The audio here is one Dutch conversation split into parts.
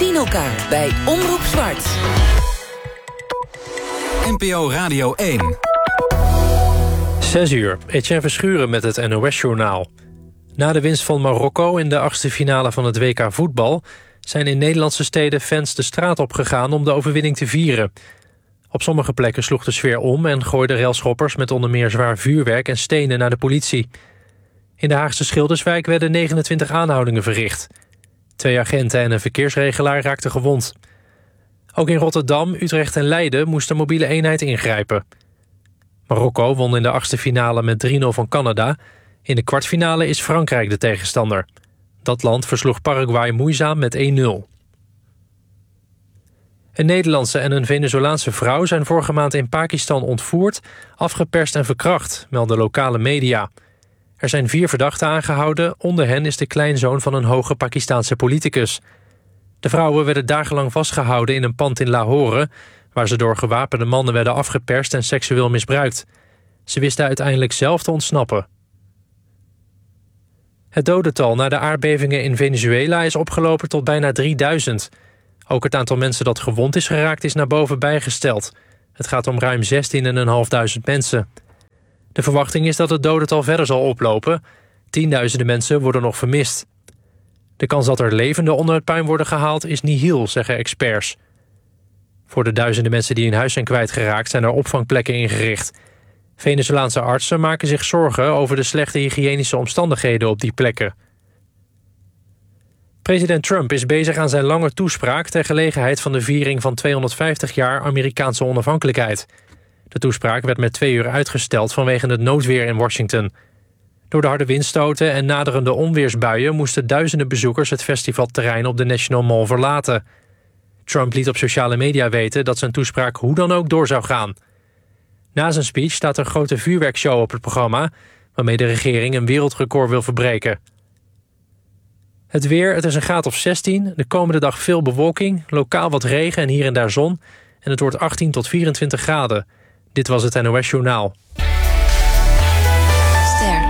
zien elkaar bij Omroep Zwart. NPO Radio 1. 6 uur, Etienne Verschuren met het NOS-journaal. Na de winst van Marokko in de 8e finale van het WK voetbal... zijn in Nederlandse steden fans de straat opgegaan om de overwinning te vieren. Op sommige plekken sloeg de sfeer om en gooiden railschoppers... met onder meer zwaar vuurwerk en stenen naar de politie. In de Haagse Schilderswijk werden 29 aanhoudingen verricht. 2 agenten en een verkeersregelaar raakten gewond. Ook in Rotterdam, Utrecht en Leiden moest de mobiele eenheid ingrijpen. Marokko won in de 8e finale met 3-0 van Canada. In de kwartfinale is Frankrijk de tegenstander. Dat land versloeg Paraguay moeizaam met 1-0. Een Nederlandse en een Venezolaanse vrouw zijn vorige maand in Pakistan ontvoerd, afgeperst en verkracht, melden lokale media. Er zijn 4 verdachten aangehouden, onder hen is de kleinzoon van een hoge Pakistaanse politicus. De vrouwen werden dagenlang vastgehouden in een pand in Lahore, waar ze door gewapende mannen werden afgeperst en seksueel misbruikt. Ze wisten uiteindelijk zelf te ontsnappen. Het dodental na de aardbevingen in Venezuela is opgelopen tot bijna 3000. Ook het aantal mensen dat gewond is geraakt is naar boven bijgesteld. Het gaat om ruim 16.500 mensen. De verwachting is dat het dodental verder zal oplopen. Tienduizenden mensen worden nog vermist. De kans dat er levenden onder het puin worden gehaald is nihil, zeggen experts. Voor de duizenden mensen die hun huis zijn kwijtgeraakt zijn er opvangplekken ingericht. Venezolaanse artsen maken zich zorgen over de slechte hygiënische omstandigheden op die plekken. President Trump is bezig aan zijn lange toespraak ter gelegenheid van de viering van 250 jaar Amerikaanse onafhankelijkheid. De toespraak werd met 2 uur uitgesteld vanwege het noodweer in Washington. Door de harde windstoten en naderende onweersbuien moesten duizenden bezoekers het festivalterrein op de National Mall verlaten. Trump liet op sociale media weten dat zijn toespraak hoe dan ook door zou gaan. Na zijn speech staat een grote vuurwerkshow op het programma, waarmee de regering een wereldrecord wil verbreken. Het weer, het is een graad of 16. De komende dag veel bewolking, lokaal wat regen en hier en daar zon. En het wordt 18 tot 24 graden. Dit was het NOS Journaal. Ster.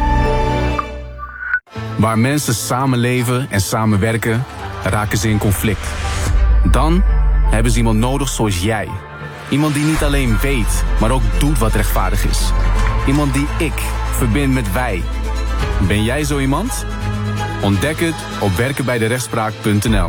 Waar mensen samenleven en samenwerken, raken ze in conflict. Dan hebben ze iemand nodig zoals jij. Iemand die niet alleen weet, maar ook doet wat rechtvaardig is. Iemand die ik verbind met wij. Ben jij zo iemand? Ontdek het op werkenbijderechtspraak.nl.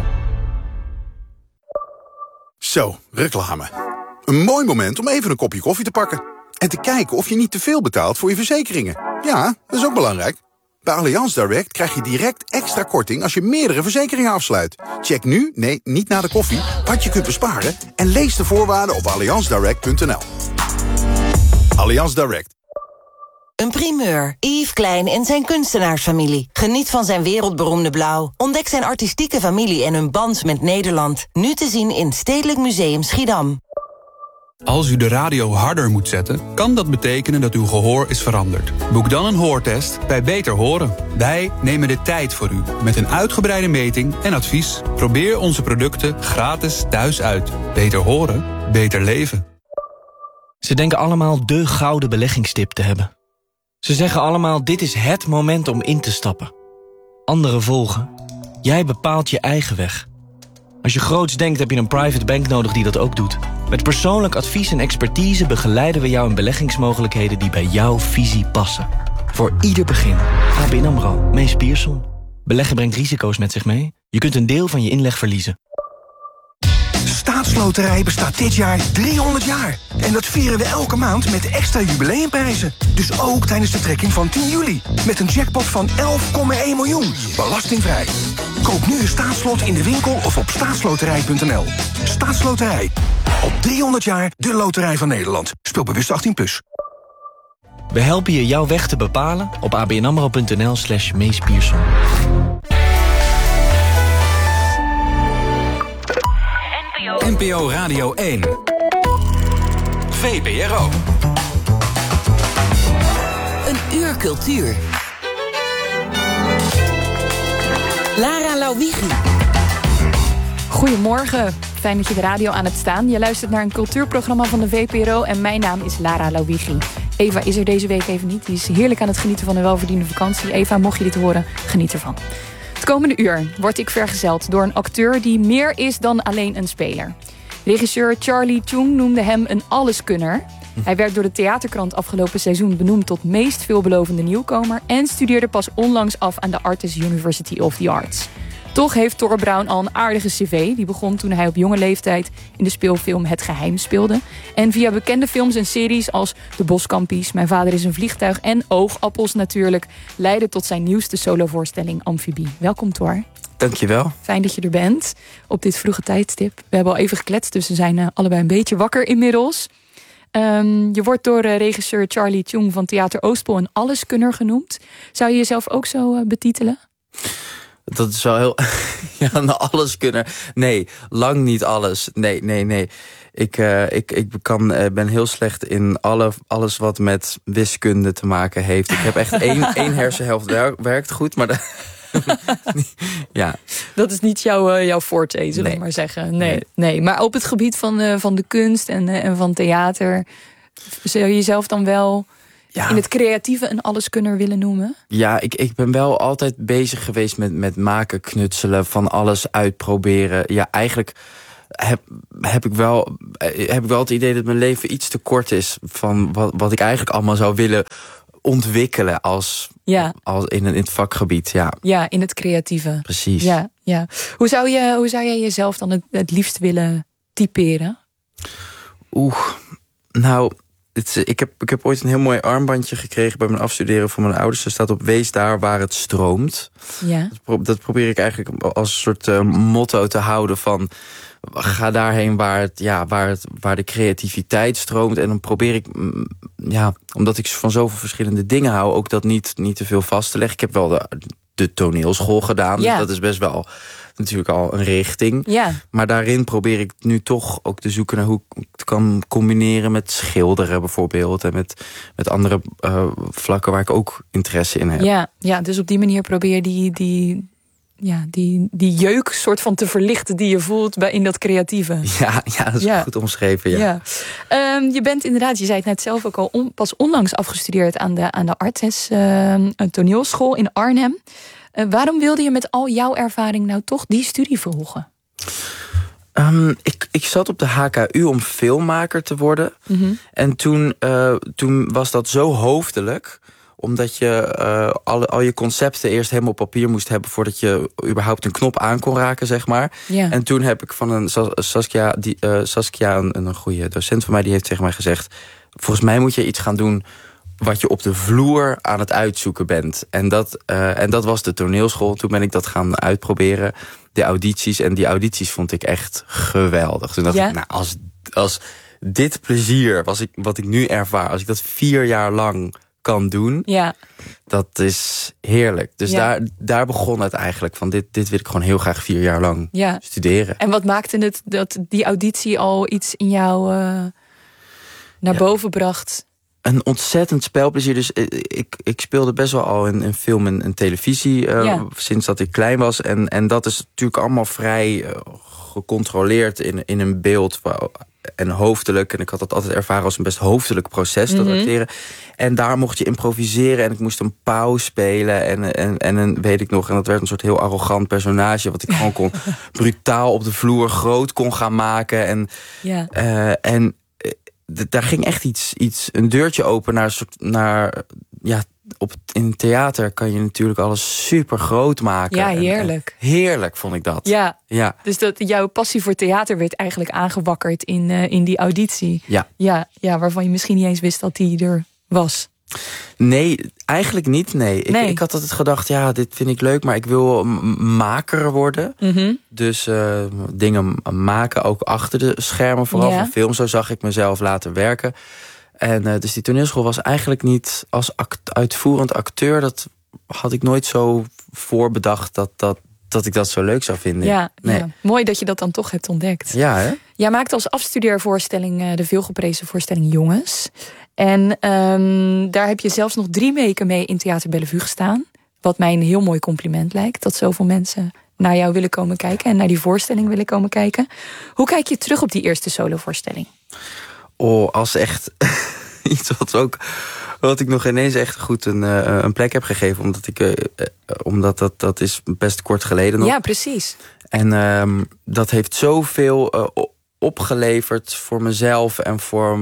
Zo, reclame. Een mooi moment om even een kopje koffie te pakken. En te kijken of je niet te veel betaalt voor je verzekeringen. Ja, dat is ook belangrijk. Bij Allianz Direct krijg je direct extra korting als je meerdere verzekeringen afsluit. Check nu, nee, niet na de koffie, wat je kunt besparen en lees de voorwaarden op allianzdirect.nl. Allianz Direct. Een primeur. Yves Klein en zijn kunstenaarsfamilie. Geniet van zijn wereldberoemde blauw. Ontdek zijn artistieke familie en hun band met Nederland. Nu te zien in Stedelijk Museum Schiedam. Als u de radio harder moet zetten, kan dat betekenen dat uw gehoor is veranderd. Boek dan een hoortest bij Beter Horen. Wij nemen de tijd voor u, met een uitgebreide meting en advies. Probeer onze producten gratis thuis uit. Beter horen, beter leven. Ze denken allemaal de gouden beleggingstip te hebben. Ze zeggen allemaal, dit is het moment om in te stappen. Anderen volgen. Jij bepaalt je eigen weg. Als je groots denkt, heb je een private bank nodig die dat ook doet. Met persoonlijk advies en expertise begeleiden we jou in beleggingsmogelijkheden die bij jouw visie passen. Voor ieder begin. ABN AMRO, Mees Pierson. Beleggen brengt risico's met zich mee. Je kunt een deel van je inleg verliezen. Staatsloterij bestaat dit jaar 300 jaar. En dat vieren we elke maand met extra jubileumprijzen. Dus ook tijdens de trekking van 10 juli. Met een jackpot van 11,1 miljoen. Belastingvrij. Koop nu een staatslot in de winkel of op staatsloterij.nl. Staatsloterij. Op 300 jaar de loterij van Nederland. Speel bewust 18+. We helpen je jouw weg te bepalen op abnamro.nl/Mees Pierson. NPO Radio 1. VPRO. Een uur cultuur. Lara Lawigi. Goedemorgen. Fijn dat je de radio aan het staan. Je luistert naar een cultuurprogramma van de VPRO en mijn naam is Lara Lawigi. Eva is er deze week even niet. Die is heerlijk aan het genieten van een welverdiende vakantie. Eva, mocht je dit horen, geniet ervan. Het komende uur word ik vergezeld door een acteur die meer is dan alleen een speler. Regisseur Charlie Chung noemde hem een alleskunner. Hij werd door de Theaterkrant afgelopen seizoen benoemd tot meest veelbelovende nieuwkomer en studeerde pas onlangs af aan de Artist University of the Arts. Toch heeft Thor Brown al een aardige cv. Die begon toen hij op jonge leeftijd in de speelfilm Het Geheim speelde. En via bekende films en series als De Boskampies, Mijn vader is een vliegtuig en Oogappels natuurlijk leidde tot zijn nieuwste solovoorstelling Amfibie. Welkom Thor. Dankjewel. Fijn dat je er bent op dit vroege tijdstip. We hebben al even gekletst, dus we zijn allebei een beetje wakker inmiddels. Je wordt door regisseur Charlie Chung van Theater Oostpol een alleskunner genoemd. Zou je jezelf ook zo betitelen? Dat is wel heel... ja, een alleskunner. Nee, lang niet alles. Nee. Ik ben heel slecht in alles wat met wiskunde te maken heeft. Ik heb echt één hersenhelft werkt goed, maar... ja. Dat is niet jouw forte, zullen we maar zeggen. Nee. Maar op het gebied van de kunst en van theater... zou je jezelf dan wel... Ja. In het creatieve een alleskunner willen noemen? Ja, ik ben wel altijd bezig geweest met maken, knutselen, van alles uitproberen. Ja, eigenlijk heb ik wel het idee dat mijn leven iets te kort is van wat ik eigenlijk allemaal zou willen ontwikkelen als in het vakgebied. Ja, in het creatieve. Precies. Ja. Hoe zou jij jezelf dan het liefst willen typeren? Ik heb ooit een heel mooi armbandje gekregen bij mijn afstuderen van mijn ouders. Er staat op: wees daar waar het stroomt. Ja. Dat probeer ik eigenlijk als een soort motto te houden van... ga daarheen waar de creativiteit stroomt. En dan probeer ik, omdat ik van zoveel verschillende dingen hou... ook dat niet te veel vast te leggen. Ik heb wel de toneelschool gedaan, dus dat is best wel... natuurlijk al een richting. Ja. Maar daarin probeer ik nu toch ook te zoeken naar hoe ik het kan combineren met schilderen bijvoorbeeld. En met andere vlakken waar ik ook interesse in heb. Ja, dus op die manier probeer je die jeuk soort van te verlichten die je voelt in dat creatieve. Ja, dat is goed omschreven. Ja. Je bent inderdaad, je zei het net zelf ook al, pas onlangs afgestudeerd aan de Artes, een toneelschool in Arnhem. Waarom wilde je met al jouw ervaring nou toch die studie volgen? Ik zat op de HKU om filmmaker te worden. Mm-hmm. En toen was dat zo hoofdelijk... omdat je al je concepten eerst helemaal op papier moest hebben... voordat je überhaupt een knop aan kon raken, zeg maar. Yeah. En toen heb ik van een Saskia, een goede docent van mij... die heeft tegen mij gezegd... volgens mij moet je iets gaan doen... wat je op de vloer aan het uitzoeken bent. En dat was de toneelschool. Toen ben ik dat gaan uitproberen. De audities. En die audities vond ik echt geweldig. Toen dacht ik, als dit plezier, wat ik nu ervaar... als ik dat 4 jaar lang kan doen... dat is heerlijk. Dus daar begon het eigenlijk. Van dit wil ik gewoon heel graag 4 jaar lang studeren. En wat maakte het dat die auditie al iets in jou naar boven bracht... Een ontzettend spelplezier. Dus ik speelde best wel al in film en televisie... sinds dat ik klein was. En dat is natuurlijk allemaal vrij gecontroleerd in een beeld... en hoofdelijk. En ik had dat altijd ervaren als een best hoofdelijk proces, dat acteren. En daar mocht je improviseren. En ik moest een pauw spelen. En dan weet ik nog... en dat werd een soort heel arrogant personage... wat ik gewoon brutaal op de vloer groot kon gaan maken. En daar ging echt een deurtje open in het theater kan je natuurlijk alles super groot maken. Ja, heerlijk. Heerlijk vond ik dat. Ja. Dus jouw passie voor theater werd eigenlijk aangewakkerd in die auditie. Ja, waarvan je misschien niet eens wist dat die er was. Nee, eigenlijk niet. Nee. Ik had altijd gedacht, dit vind ik leuk, maar ik wil maker worden. Mm-hmm. Dus dingen maken, ook achter de schermen, vooral van film. Zo zag ik mezelf laten werken. En dus die toneelschool was eigenlijk niet als uitvoerend acteur... dat had ik nooit zo voorbedacht dat ik dat zo leuk zou vinden. Ja. Mooi dat je dat dan toch hebt ontdekt. Ja, hè? Jij maakte als afstudeervoorstelling de veelgeprezen voorstelling Jongens. En daar heb je zelfs nog 3 weken mee in Theater Bellevue gestaan. Wat mij een heel mooi compliment lijkt. Dat zoveel mensen naar jou willen komen kijken... en naar die voorstelling willen komen kijken. Hoe kijk je terug op die eerste solovoorstelling? Als echt iets wat ook wat ik nog ineens echt goed een plek heb gegeven. Omdat dat is best kort geleden nog. Ja, precies. En dat heeft zoveel opgeleverd voor mezelf en voor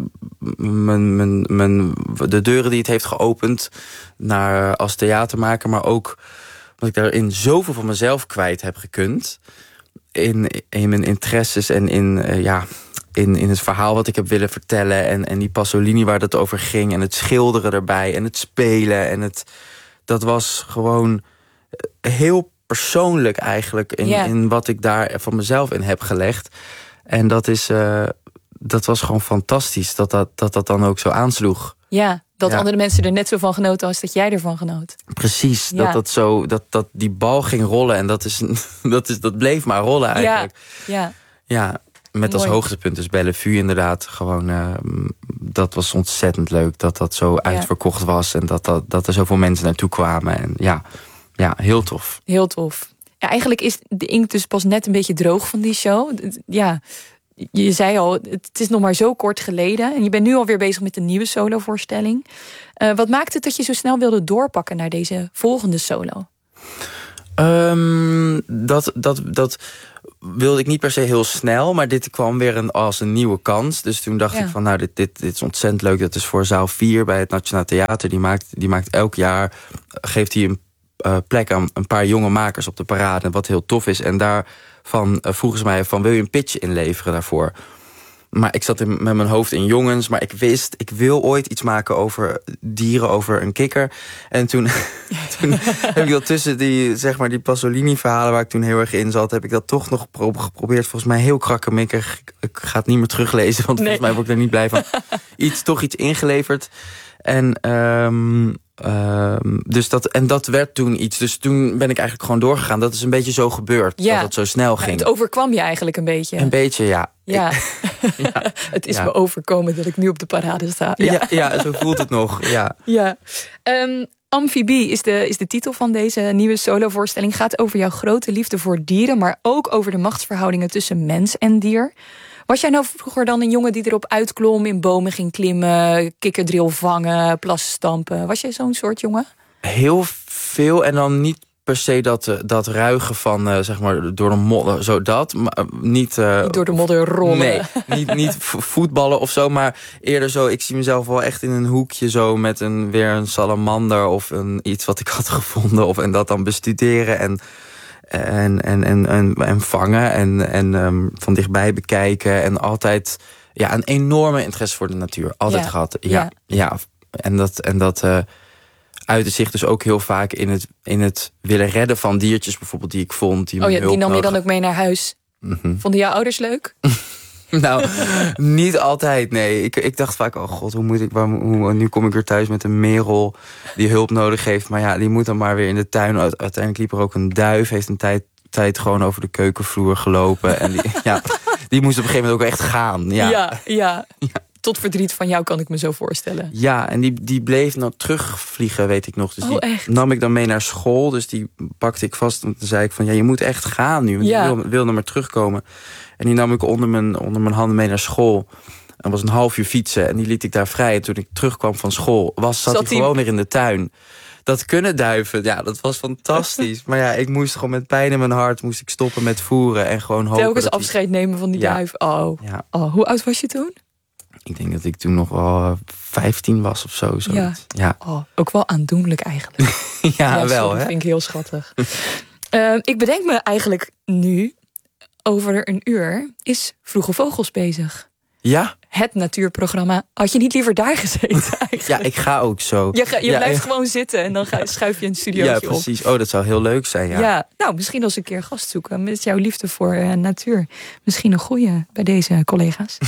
de deuren die het heeft geopend naar als theatermaker, maar ook dat ik daarin zoveel van mezelf kwijt heb gekund in mijn interesses en in het verhaal wat ik heb willen vertellen en die Pasolini waar dat over ging en het schilderen erbij en het spelen en dat was gewoon heel persoonlijk eigenlijk in wat ik daar van mezelf in heb gelegd. En dat was gewoon fantastisch dat dan ook zo aansloeg. Ja, dat andere mensen er net zo van genoten als dat jij ervan genoot. Precies, dat die bal ging rollen en dat bleef maar rollen eigenlijk. Ja, met als hoogtepunt dus Bellevue inderdaad. Gewoon, dat was ontzettend leuk dat zo uitverkocht was en dat er zoveel mensen naartoe kwamen. En ja, heel tof. Heel tof. Ja, eigenlijk is de inkt dus pas net een beetje droog van die show. Ja, je zei al, het is nog maar zo kort geleden. En je bent nu alweer bezig met een nieuwe solovoorstelling. Wat maakt het dat je zo snel wilde doorpakken naar deze volgende solo? Dat wilde ik niet per se heel snel. Maar dit kwam weer als een nieuwe kans. Dus toen dacht ik van, nou, dit is ontzettend leuk. Dat is voor zaal 4 bij het Nationaal Theater. Die maakt elk jaar, geeft hij een plek aan een paar jonge makers op de parade. Wat heel tof is. En daarvan vroegen ze mij van, wil je een pitch inleveren daarvoor? Maar ik zat met mijn hoofd in jongens. Maar ik wist, ik wil ooit iets maken over dieren, over een kikker. En toen heb ik dat tussen die Pasolini-verhalen waar ik toen heel erg in zat, heb ik dat toch nog geprobeerd. Volgens mij heel krakkemikkig. Ik ga het niet meer teruglezen, want volgens mij word ik er niet blij van. Toch iets ingeleverd. En dat werd toen iets. Dus toen ben ik eigenlijk gewoon doorgegaan. Dat is een beetje zo gebeurd, dat het zo snel ging. Het overkwam je eigenlijk een beetje. Een beetje, ja. Ja. Het is me overkomen dat ik nu op de parade sta. Ja, zo voelt het nog. Ja. Amfibie is de titel van deze nieuwe solovoorstelling. Gaat over jouw grote liefde voor dieren, maar ook over de machtsverhoudingen tussen mens en dier. Was jij nou vroeger dan een jongen die erop uitklom, in bomen ging klimmen, kikkerdril vangen, plassen stampen? Was jij zo'n soort jongen? Heel veel en dan niet per se dat ruigen van, door de modder, zo dat. Maar niet door de modder rollen. Nee, niet voetballen of zo, maar eerder zo, ik zie mezelf wel echt in een hoekje zo met weer een salamander of iets wat ik had gevonden en dat dan bestuderen en vangen en van dichtbij bekijken en altijd een enorme interesse voor de natuur. Altijd gehad. Ja. En dat uitte zich dus ook heel vaak in het willen redden van diertjes bijvoorbeeld die ik vond. Die nam je dan ook mee naar huis? Mm-hmm. Vonden jouw ouders leuk? Nou, niet altijd, nee. Ik dacht vaak, oh god, nu kom ik weer thuis met een merel die hulp nodig heeft. Maar die moet dan maar weer in de tuin. Uiteindelijk liep er ook een duif, heeft een tijd gewoon over de keukenvloer gelopen. En die moest op een gegeven moment ook echt gaan. Ja. Tot verdriet van jou kan ik me zo voorstellen. Ja, en die bleef nou terugvliegen, weet ik nog. Dus die nam ik dan mee naar school. Dus die pakte ik vast. En toen zei ik van, je moet echt gaan nu. Want ik wilde maar terugkomen. En die nam ik onder mijn handen mee naar school. En was een half uur fietsen. En die liet ik daar vrij. En toen ik terugkwam van school, zat hij gewoon weer in de tuin. Dat kunnen duiven, dat was fantastisch. Maar ik moest gewoon met pijn in mijn hart stoppen met voeren. En gewoon hopen. Telkens afscheid nemen van die duif. Oh, hoe oud was je toen? Ik denk dat ik toen nog wel 15 was of zo. Ja. Oh, ook wel aandoenlijk eigenlijk. Wel, hè? Dat vind ik heel schattig. Ik bedenk me eigenlijk nu, over een uur, is Vroege Vogels bezig. Ja? Het natuurprogramma. Had je niet liever daar gezeten eigenlijk? Ja, ik ga ook zo. Je blijft gewoon zitten en dan schuif je een studiootje op. Ja, precies. Oh, dat zou heel leuk zijn, ja. Nou, misschien als een keer gast zoeken met jouw liefde voor natuur. Misschien een goeie bij deze collega's.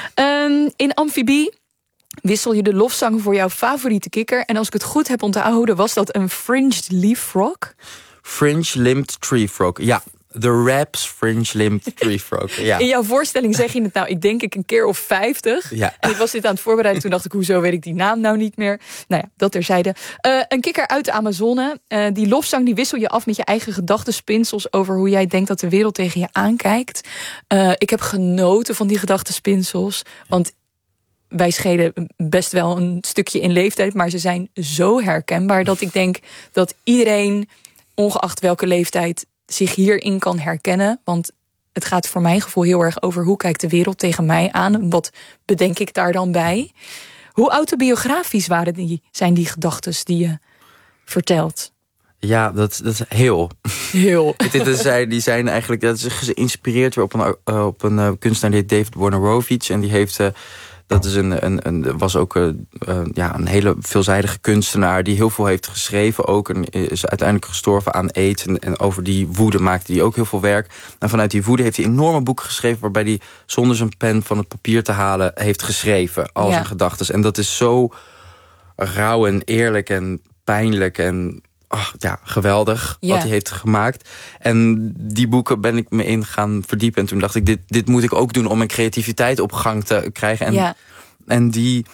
In Amfibie wissel je de lofzang voor jouw favoriete kikker. En als ik het goed heb onthouden, was dat een fringed leaf frog? Fringe-limbed tree frog, ja. The Raps Fringe-limbed tree frog. Ja. In jouw voorstelling zeg je het ik denk een keer of 50. Ja. En ik was dit aan het voorbereiden. Toen dacht ik, hoezo weet ik die naam nou niet meer? Nou ja, dat terzijde. Een kikker uit de Amazone. Die lofzang die wissel je af met je eigen gedachtenspinsels over hoe jij denkt dat de wereld tegen je aankijkt. Ik heb genoten van die gedachtenspinsels. Want wij schelen best wel een stukje in leeftijd, maar ze zijn zo herkenbaar dat ik denk dat iedereen, ongeacht welke leeftijd, zich hierin kan herkennen. Want het gaat voor mijn gevoel heel erg over hoe kijkt de wereld tegen mij aan. Wat bedenk ik daar dan bij? Hoe autobiografisch zijn die gedachten die je vertelt? Ja, dat is heel. Die zijn eigenlijk, dat is geïnspireerd weer op een kunstenaar die heet David Wojnarowicz. En die heeft, dat is was ook een hele veelzijdige kunstenaar die heel veel heeft geschreven ook. En is uiteindelijk gestorven aan AIDS. En over die woede maakte hij ook heel veel werk. En vanuit die woede heeft hij enorme boeken geschreven waarbij hij zonder zijn pen van het papier te halen heeft geschreven. Al zijn gedachtes. En dat is zo rauw en eerlijk en pijnlijk en geweldig wat hij heeft gemaakt. En die boeken ben ik me in gaan verdiepen. En toen dacht ik, dit moet ik ook doen om mijn creativiteit op gang te krijgen. En die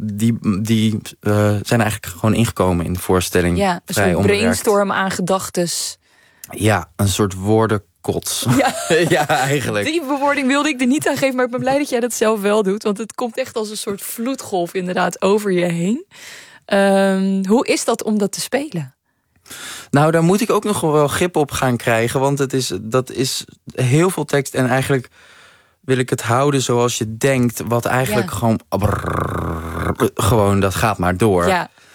zijn eigenlijk gewoon ingekomen in de voorstelling. Ja, een soort brainstorm aan gedachtes. Ja, een soort woordenkots. Ja, eigenlijk. Die bewoording wilde ik er niet aan geven, maar ik ben blij dat jij dat zelf wel doet. Want het komt echt als een soort vloedgolf inderdaad over je heen. Hoe is dat om dat te spelen? Nou, daar moet ik ook nog wel grip op gaan krijgen. Want dat is heel veel tekst. En eigenlijk wil ik het houden zoals je denkt. Wat eigenlijk gewoon dat gaat maar door. Ja.